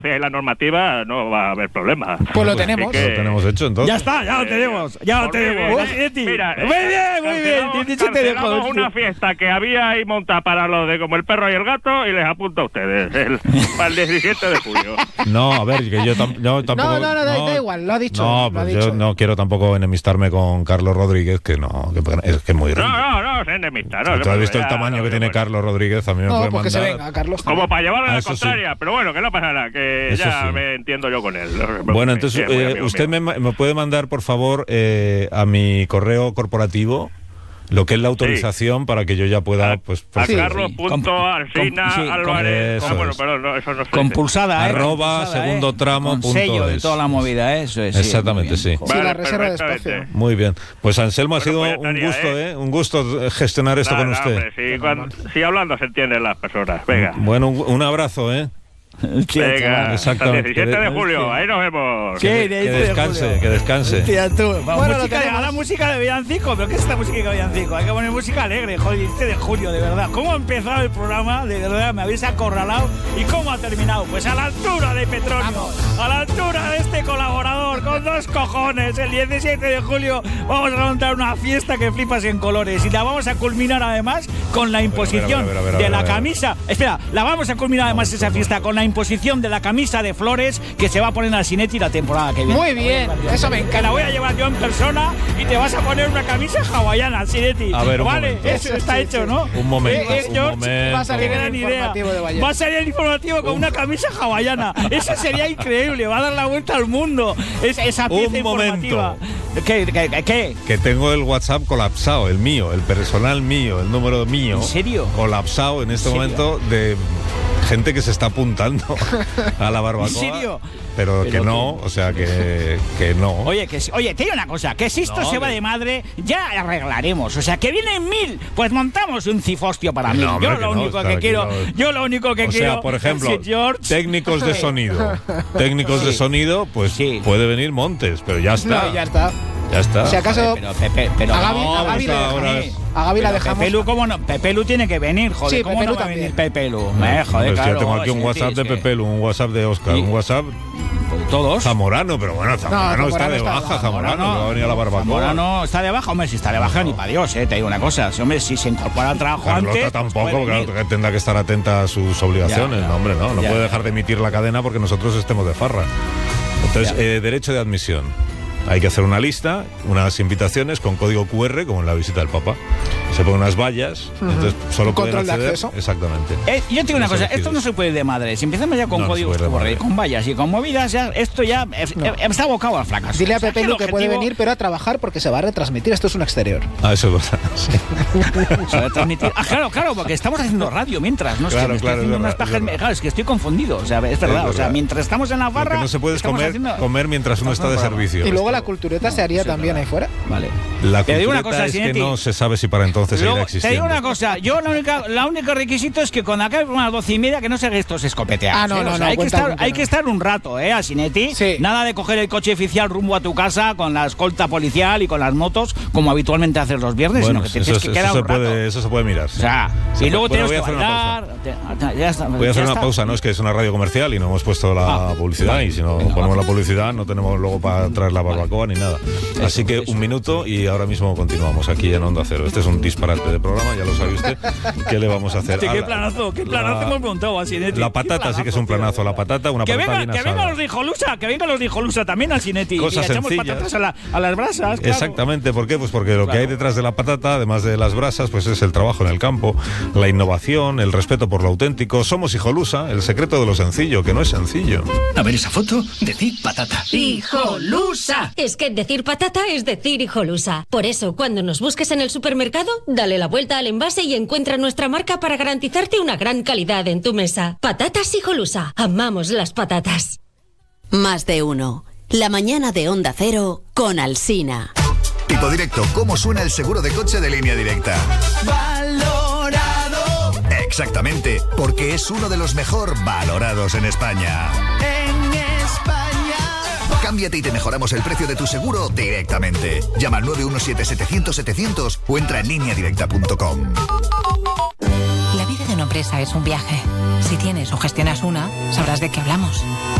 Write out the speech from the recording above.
la normativa no va a haber problema. Pues lo tenemos. Lo tenemos hecho, entonces. Ya está, ya lo tenemos. Mira, muy bien. 17 de cancelamos una fiesta que había ahí montada para lo de como el perro y el gato y les apunto a ustedes para el 17 de julio. No, a ver, que yo tampoco... No, da igual, lo ha dicho. No, lo ha pues dicho. yo no quiero tampoco enemistarme con Carlos Rodríguez, que no, que es muy grande. No, se enemista. No, ¿Tú has visto el tamaño que tiene Carlos Rodríguez? A mí me puede porque mandar... se venga, Carlos. Como para llevarle la eso contraria, sí. pero bueno, que no pasa nada, que Eso ya sí. me entiendo yo con él. Bueno, entonces, usted me puede mandar, por favor, a mi correo corporativo lo que es la autorización para que yo ya pueda, pues... A Sí. Carlos.Alsina.Álvarez. Eso Bueno, es. pero no, eso no sé. Compulsada, Arroba segundo tramo con punto sello de es. toda la movida, eso es. Exactamente, sí. Sí, la Vale, reserva de perfectamente. espacio. Muy bien. Pues Anselmo, ha Bueno, sido pues ya un estaría, gusto, un gusto gestionar esto con usted. Hombre, si hablando se entienden las personas. Venga. Bueno, un abrazo, ¿eh? Venga, hasta el exactamente. 17 de julio, ahí nos vemos. Sí, Que descanse. Tía, tú, Bueno, lo música, tenemos. a la música de villancico, pero ¿qué es esta música de villancico? Hay que poner música alegre, joder, 17 de julio, de verdad. ¿Cómo ha empezado el programa? De verdad, me habéis acorralado. ¿Y cómo ha terminado? Pues a la altura de Petronio, a la altura de este colaborador, con 2 cojones. El 17 de julio vamos a montar una fiesta que flipas en colores y la vamos a culminar además con la imposición de la camisa. Espera, la vamos a culminar además esa fiesta con la imposición de la camisa de flores que se va a poner al Cinetti la temporada que viene. Muy bien, eso me Que encanta. la voy a llevar yo en persona y te vas a poner una camisa hawaiana, Cinetti. A ver, un vale, momento. eso está Sí, hecho, sí. ¿no? Un momento, George, un momento. Va a salir qué el gran idea. informativo de Valles. Va a salir el informativo con una camisa hawaiana. Eso sería increíble, va a dar la vuelta al mundo. Esa pieza Un informativa. ¿Qué? Que tengo el WhatsApp colapsado, el mío, el personal mío, el número mío. ¿En serio? Colapsado en este ¿En serio? momento de gente que se está apuntando a la barbacoa. ¿En serio? Pero que Pero no, o sea, que no. Oye, te digo una cosa, que si esto No, se va que- de madre, ya arreglaremos. O sea, que vienen 1000, pues montamos un cifostio para 1000. No, hombre, Yo que lo no, único está que quiero, tranquilo. yo lo único que O quiero. sea, por ejemplo, si George, técnicos de sonido. Técnicos de sonido, pues Sí. puede venir Montes, pero ya está. No, ya está. Ya está. Si acaso, pero a Gaby no, la ahora dejamos. es- A Gaby la Pero dejamos. Pepelu, ¿cómo no? Pepelu tiene que venir, joder. Sí, ¿Cómo Pepelu no va a también. venir Pepelu? Hombre, Joder, yo claro. tengo aquí un sí, WhatsApp es de que- Pepelu, un WhatsApp de Oscar, Sí. un WhatsApp ¿Todos? Zamorano, pero bueno, Zamorano está Zamorano de está de baja, baja. Zamorano, que va a venir a la barbacoa. Zamorano está de baja, hombre, si está de baja ni para Dios, te digo una cosa. Si, hombre, si se incorpora al trabajo Carlota antes. tampoco, pues puede claro, venir. que tendrá que estar atenta a sus obligaciones. Ya, No, hombre, no ya. puede dejar de emitir la cadena porque nosotros estemos de farra. Entonces, derecho de admisión. Hay que hacer una lista, unas invitaciones con código QR, como en la visita del Papa. Se ponen unas vallas, entonces solo Un pueden control de acceder. acceso. Exactamente. Yo te digo una Los cosa, elegidos. esto no se puede ir de madre. Si empezamos ya con No, no se códigos puede ir de QR, madre. con vallas y con movidas, ya, esto ya está abocado al fracaso. Dile a O sea, Pepelu el que puede objetivo venir, pero a trabajar porque se va a retransmitir. Esto es un exterior. Ah, eso es verdad. Sí. se va a transmitir. Claro, porque estamos haciendo radio mientras, no sé, Claro, me estoy claro, haciendo es unas verdad, pajas. es verdad. Claro, es que estoy confundido, o sea, es verdad. O sea, verdad. mientras estamos en la Lo barra. que no se puede es estamos comer mientras uno está de servicio. Y luego la cultureta se haría también ahí fuera. Vale. La Te digo una cultureta cosa, es que Sinetti. no se sabe si para entonces Luego, seguirá te existiendo. digo una cosa, yo la única requisito es que cuando acabe unas 12:30 que no se hagan estos escopeteados. Ah, no, ¿eh? no, O sea, no, hay cuenta, que estar un rato, a Sinetti. Sí. Nada de coger el coche oficial rumbo a tu casa con la escolta policial y con las motos, como habitualmente haces los viernes, Bueno, sino que te tienes que quedar un rato. eso se puede mirar. O sea, y luego Bueno, tenemos voy a que hacer una bailar. Ya está, Voy a ya hacer una está. pausa, ¿no? Es que es una radio comercial y no hemos puesto la publicidad, y si no ponemos la publicidad no tenemos luego para traer la barbacoa ni nada. Así que un minuto y ahora mismo continuamos aquí en Onda Cero. Este es un disparate de programa, ya lo sabe usted. ¿Qué le vamos a hacer? ¿Qué planazo hemos montado a Sinetti? La patata sí que es un planazo. La patata, una Que patata venga, bien que venga asada. los de Hijolusa, que vengan los de Hijolusa también al Sinetti. Cosas y echamos sencillas. patatas a las brasas, claro. Exactamente, ¿por qué? Pues porque lo que hay detrás de la patata, además de las brasas, pues es el trabajo en el campo, la innovación, el respeto por lo auténtico. Somos Hijolusa, el secreto de lo sencillo, que no es sencillo. A ver esa foto, decid patata. ¡Hijolusa! Es que decir patata es decir hijolusa. Por eso, cuando nos busques en el supermercado, dale la vuelta al envase y encuentra nuestra marca para garantizarte una gran calidad en tu mesa. Patatas Hijolusa. Amamos las patatas. Más de uno. La mañana de Onda Cero con Alsina. Tipo directo, ¿cómo suena el seguro de coche de Línea Directa? Valorado Exactamente, porque es uno de los mejor valorados en España. en España. Cámbiate y te mejoramos el precio de tu seguro directamente. Llama al 917-700-700 o entra en lineadirecta.com. La vida de una empresa es un viaje. Si tienes o gestionas una, sabrás de qué hablamos.